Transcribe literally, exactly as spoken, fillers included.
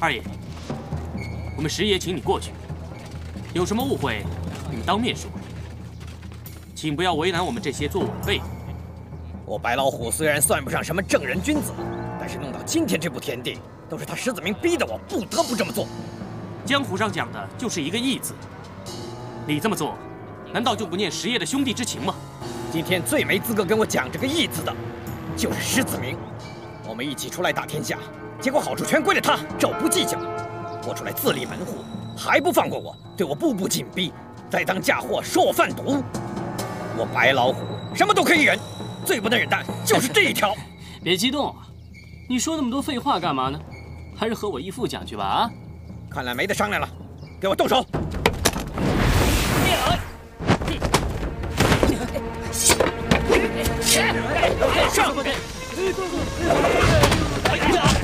二爷，我们石爷请你过去，有什么误会，你们当面说，请不要为难我们这些做晚辈的。 我白老虎虽然算不上什么正人君子，但是弄到今天这步田地，都是他石子明逼得我不得不这么做。 江湖上讲的就是一个义字，你这么做，难道就不念石爷的兄弟之情吗？ 今天最没资格跟我讲这个义字的，就是石子明。我们一起出来打天下，结果好处全归了他，这我不计较。我出来自立门户，还不放过我，对我步步紧逼，再当嫁祸，说我贩毒。我白老虎什么都可以忍，最不能忍的就是这一条。 别激动啊，你说那么多废话干嘛呢？还是和我义父讲去吧啊！ 看来没得商量了，给我动手！上！